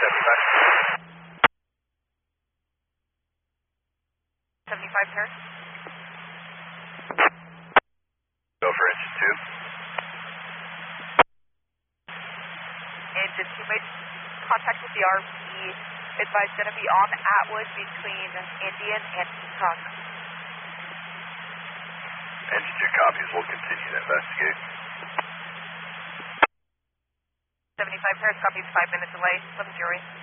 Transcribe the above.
75 Paris. Go for engine 2. Engine 2 made contact with the RP. Advised going to be on Atwood between Indian and Peacock. Engine 2 copies. We'll continue to investigate. 75 Paris copies, 5 minute delay. 11 Fury.